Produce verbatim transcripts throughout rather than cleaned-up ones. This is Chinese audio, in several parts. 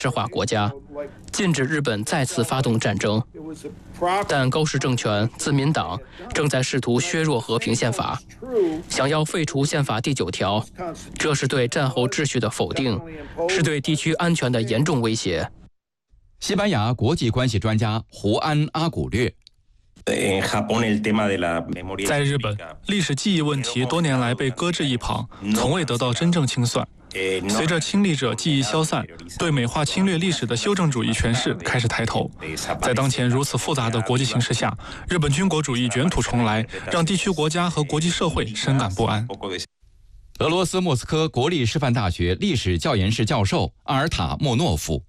制化国家，禁止日本再次发动战争。但高市政权自民党正在试图削弱和平宪法，想要废除宪法第九条，这是对战后秩序的否定，是对地区安全的严重威胁。 西班牙国际关系专家胡安·阿古略。 在日本，历史记忆问题多年来被搁置一旁，从未得到真正清算。随着亲历者记忆消散，对美化侵略历史的修正主义诠释开始抬头。在当前如此复杂的国际形势下，日本军国主义卷土重来，让地区国家和国际社会深感不安。 俄罗斯莫斯科国立师范大学历史教研室教授阿尔塔莫诺夫。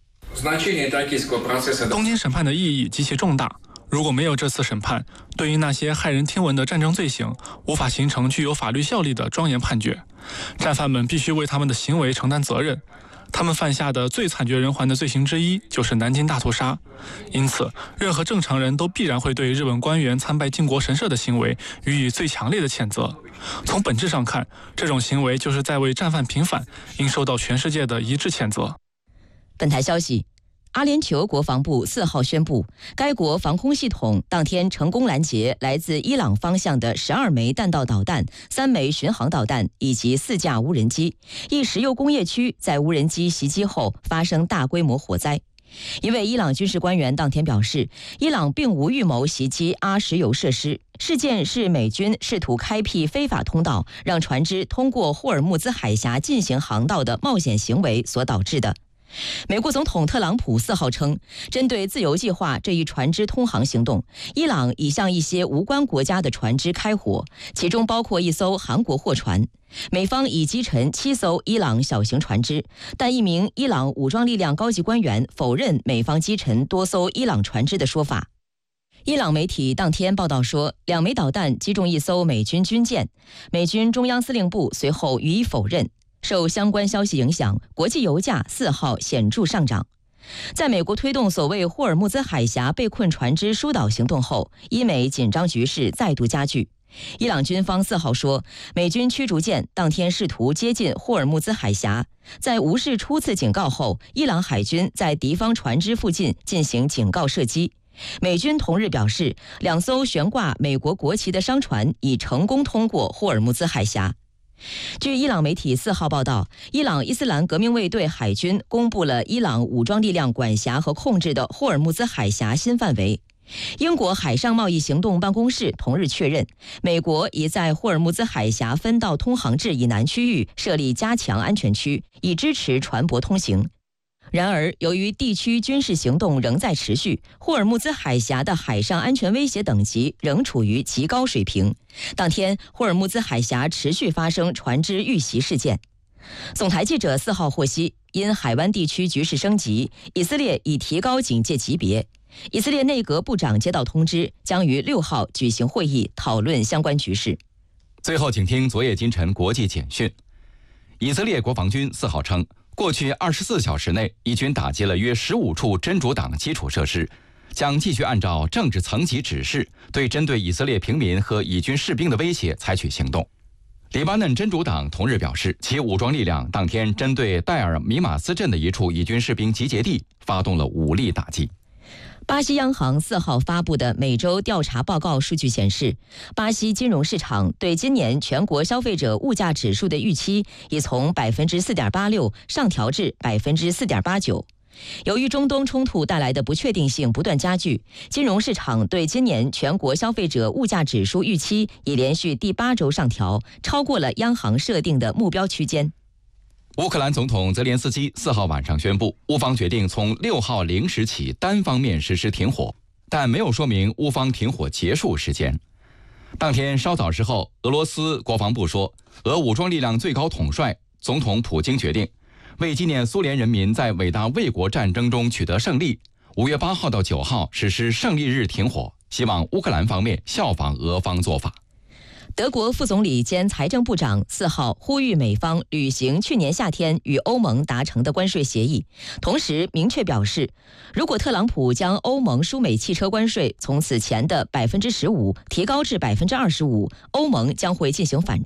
东京审判的意义极其重大。如果没有这次审判，对于那些骇人听闻的战争罪行，无法形成具有法律效力的庄严判决。战犯们必须为他们的行为承担责任。他们犯下的最惨绝人寰的罪行之一就是南京大屠杀。因此，任何正常人都必然会对日本官员参拜靖国神社的行为予以最强烈的谴责。从本质上看，这种行为就是在为战犯平反，应受到全世界的一致谴责。 本台消息，阿联酋国防部四号宣布，该国防空系统当天成功拦截来自伊朗方向的十二枚弹道导弹、三枚巡航导弹以及四架无人机。一石油工业区在无人机袭击后发生大规模火灾。一位伊朗军事官员当天表示，伊朗并无预谋袭击阿石油设施，事件是美军试图开辟非法通道，让船只通过霍尔木兹海峡进行航道的冒险行为所导致的。美国总统特朗普四号称，针对自由计划这一船只通航行动，伊朗已向一些无关国家的船只开火，其中包括一艘韩国货船。美方已击沉七艘伊朗小型船只，但一名伊朗武装力量高级官员否认美方击沉多艘伊朗船只的说法。伊朗媒体当天报道说，两枚导弹击中一艘美军军舰，美军中央司令部随后予以否认。受相关消息影响，国际油价四号显著上涨。在美国推动所谓霍尔木兹海峡被困船只疏导行动后，伊美紧张局势再度加剧。伊朗军方四号说，美军驱逐舰当天试图接近霍尔木兹海峡，在无视初次警告后，伊朗海军在敌方船只附近进行警告射击。美军同日表示，两艘悬挂美国国旗的商船已成功通过霍尔木兹海峡。据伊朗媒体四号报道，伊朗伊斯兰革命卫队海军公布了伊朗武装力量管辖和控制的霍尔木兹海峡新范围。英国海上贸易行动办公室同日确认，美国已在霍尔木兹海峡分道通航至以南区域设立加强安全区，以支持船舶通行。然而，由于地区军事行动仍在持续，霍尔木兹海峡的海上安全威胁等级仍处于极高水平。当天，霍尔木兹海峡持续发生船只遇袭事件。总台记者四号获悉，因海湾地区局势升级，以色列已提高警戒级别。以色列内阁部长接到通知，将于六号举行会议讨论相关局势。 最后，请听昨夜今晨国际简讯。以色列国防军四号称，过去二十四小时内，以军打击了约十五处真主党基础设施，将继续按照政治层级指示，对针对以色列平民和以军士兵的威胁采取行动。黎巴嫩真主党同日表示，其武装力量当天针对戴尔米马斯镇的一处以军士兵集结地发动了武力打击。 巴西央行四号发布的每周调查报告数据显示，巴西金融市场对今年全国消费者物价指数的预期已从百分之四点八六上调至百分之四点八九。由于中东冲突带来的不确定性不断加剧，金融市场对今年全国消费者物价指数预期已连续第八周上调，超过了央行设定的目标区间。 乌克兰总统泽连斯基四号晚上宣布，乌方决定从六号零时起单方面实施停火，但没有说明乌方停火结束时间。当天稍早时候，俄罗斯国防部说，俄武装力量最高统帅总统普京决定，为纪念苏联人民在伟大卫国战争中取得胜利，五月八号到九号实施胜利日停火，希望乌克兰方面效仿俄方做法。 德国副总理兼财政部长四号呼吁美方履行去年夏天与欧盟达成的关税协议，同时明确表示，如果特朗普将欧盟输美汽车关税从此前的百分之十五提高至百分之二十五，欧盟将会进行反制。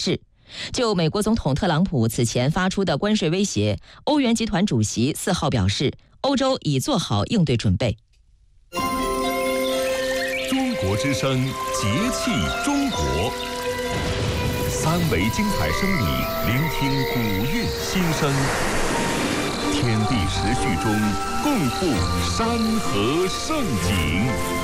就美国总统特朗普此前发出的关税威胁，欧元集团主席四号表示，欧洲已做好应对准备。 中国之声，节气中国，三维精彩声里聆听古韵心声，天地时序中共赴山河盛景。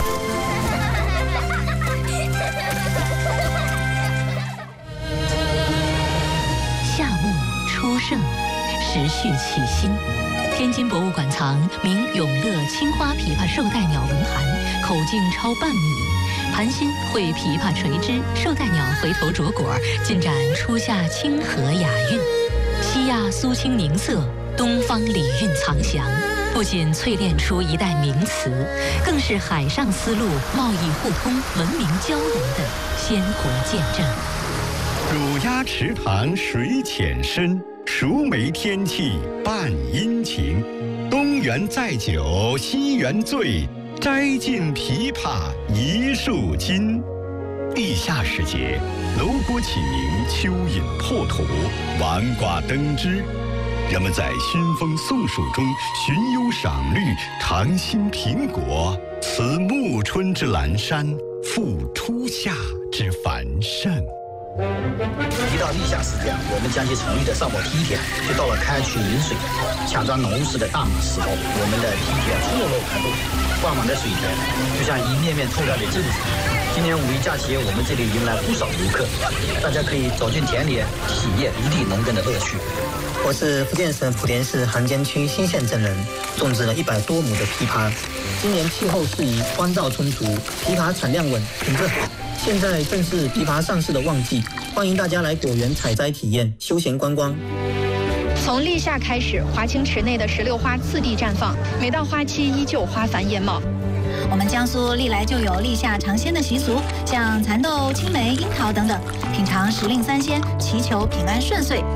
夏木初盛，时序起新。天津博物馆藏明永乐青花琵琶绶带鸟纹盘，口径超半米，盘心绘琵琶垂枝，绶带鸟回头着果，尽展初夏清和雅韵。西亚苏青凝色，东方礼韵藏详。不仅淬炼出一代名词，更是海上丝路贸易互通、文明交融的鲜活见证。 乳鸭池塘水浅深，熟梅天气伴阴晴。东园载酒西园醉，摘尽琵琶一树金。立夏时节，楼锅起鸣，蚯蚓破土，晚瓜登枝。人们在熏风送暑中寻幽赏绿，尝新苹果，此暮春之阑珊，复初夏之繁盛。 一到立夏时节，我们将其成立的上某梯田，就到了开渠饮水、抢占农时的大马时候，我们的梯田错落开阔，挂满了水田，就像一面面透亮的镜子。今年五一假期，我们这里迎来不少游客，大家可以走进田里，体验一地农耕的乐趣。 我是福建省莆田市韩江区新县镇人，种植了一百多亩的枇杷。今年气候适宜，光照充足，枇杷产量稳，品质好。现在正是枇杷上市的旺季，欢迎大家来果园采摘体验，休闲观光。 从立夏开始，华清池内的石榴花次第绽放，每到花期依旧花繁叶茂。 我们江苏历来就有立夏尝鲜的习俗，像蚕豆、青梅、樱桃等等，品尝时令三鲜，祈求平安顺遂。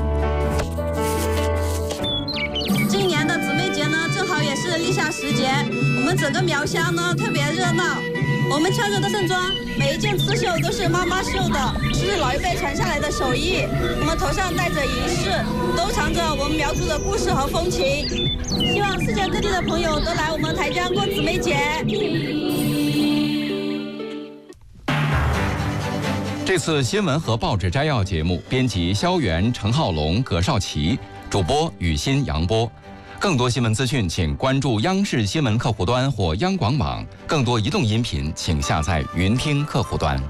今年的姊妹节呢，正好也是立夏时节，我们整个苗乡呢特别热闹。我们穿着的盛装，每一件刺绣都是妈妈绣的，是老一辈传下来的手艺。我们头上戴着银饰，都藏着我们苗族的故事和风情。希望世界各地的朋友都来我们台江过姊妹节。 这次新闻和报纸摘要节目，编辑肖元、陈浩龙、葛少奇，主播雨欣、杨波。更多新闻资讯，请关注央视新闻客户端或央广网。更多移动音频，请下载云听客户端。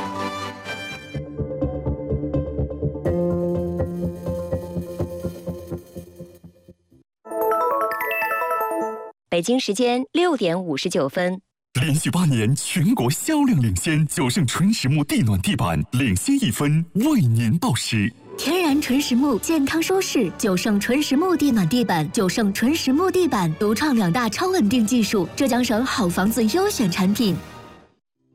北京时间六点五十九分。 连续八年全国销量领先，九盛纯实木地暖地板领先一分，为您报时。 天然纯实木，健康舒适。九盛纯实木地暖地板，九盛纯实木地板独创两大超稳定技术，浙江省好房子优选产品。